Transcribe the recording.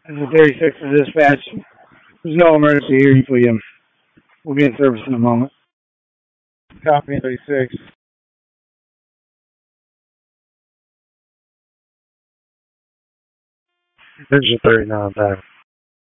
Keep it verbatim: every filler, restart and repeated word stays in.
This is thirty-six for dispatch. There's no emergency here, William. We'll be in service in a moment. Copy, thirty-six. There's a thirty-nine back.